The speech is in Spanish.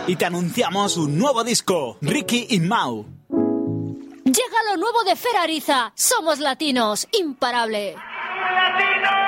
y te anunciamos un nuevo disco, Ricky y Mau. Llega lo nuevo de Fer Ariza. Somos latinos, imparable.